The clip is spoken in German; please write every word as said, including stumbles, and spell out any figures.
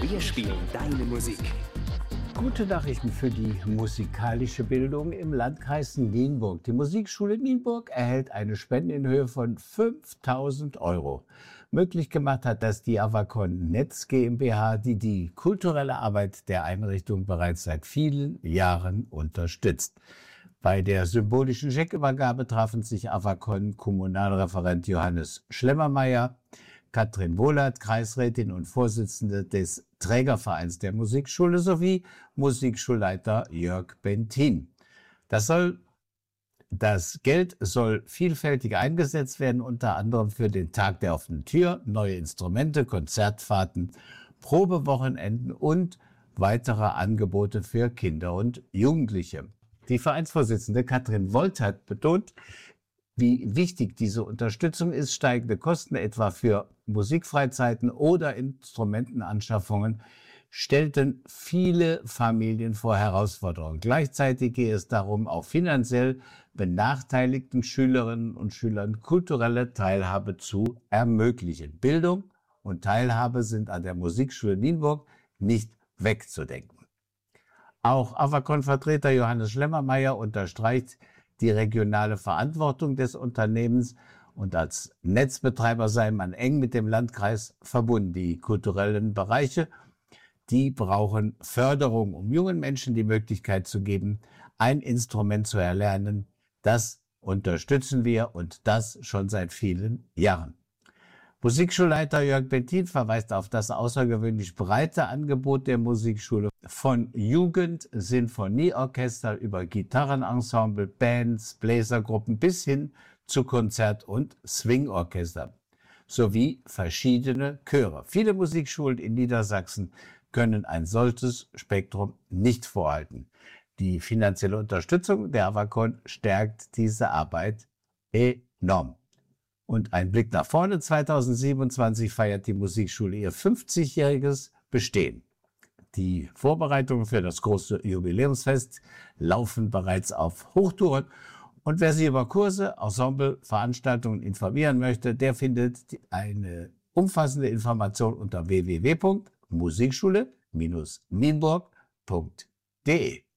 Wir spielen deine Musik. Gute Nachrichten für die musikalische Bildung im Landkreis Nienburg. Die Musikschule Nienburg erhält eine Spende in Höhe von fünftausend Euro. Möglich gemacht hat das die Avacon Netz GmbH, die die kulturelle Arbeit der Einrichtung bereits seit vielen Jahren unterstützt. Bei der symbolischen Scheckübergabe trafen sich Avacon-Kommunalreferent Johannes Schlemmermeier, Katrin Wohlert, Kreisrätin und Vorsitzende des Trägervereins der Musikschule sowie Musikschulleiter Jörg Bentin. Das soll, das Geld soll vielfältig eingesetzt werden, unter anderem für den Tag der offenen Tür, neue Instrumente, Konzertfahrten, Probewochenenden und weitere Angebote für Kinder und Jugendliche. Die Vereinsvorsitzende Katrin Wohlert betont, wie wichtig diese Unterstützung ist. Steigende Kosten etwa für Musikfreizeiten oder Instrumentenanschaffungen stellten viele Familien vor Herausforderungen. Gleichzeitig gehe es darum, auch finanziell benachteiligten Schülerinnen und Schülern kulturelle Teilhabe zu ermöglichen. Bildung und Teilhabe sind an der Musikschule Nienburg nicht wegzudenken. Auch Avacon-Vertreter Johannes Schlemmermeier unterstreicht die regionale Verantwortung des Unternehmens und als Netzbetreiber sei man eng mit dem Landkreis verbunden. Die kulturellen Bereiche, die brauchen Förderung, um jungen Menschen die Möglichkeit zu geben, ein Instrument zu erlernen. Das unterstützen wir und das schon seit vielen Jahren. Musikschulleiter Jörg Bentin verweist auf das außergewöhnlich breite Angebot der Musikschule von Jugend-Sinfonieorchester über Gitarrenensemble, Bands, Bläsergruppen bis hin zu Konzert- und Swingorchester sowie verschiedene Chöre. Viele Musikschulen in Niedersachsen können ein solches Spektrum nicht vorhalten. Die finanzielle Unterstützung der Avacon stärkt diese Arbeit enorm. Und ein Blick nach vorne, zweitausendsiebenundzwanzig feiert die Musikschule ihr fünfzigjähriges Bestehen. Die Vorbereitungen für das große Jubiläumsfest laufen bereits auf Hochtouren. Und wer sich über Kurse, Ensemble, Veranstaltungen informieren möchte, der findet eine umfassende Information unter w w w punkt musikschule Bindestrich nienburg punkt de.